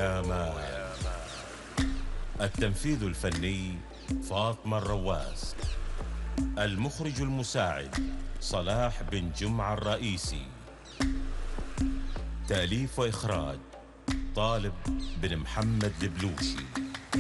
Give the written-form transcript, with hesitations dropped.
يا مان. التنفيذ الفني فاطمة الرواس. المخرج المساعد صلاح بن جمعة الرئيسي. تأليف وإخراج طالب بن محمد البلوشي.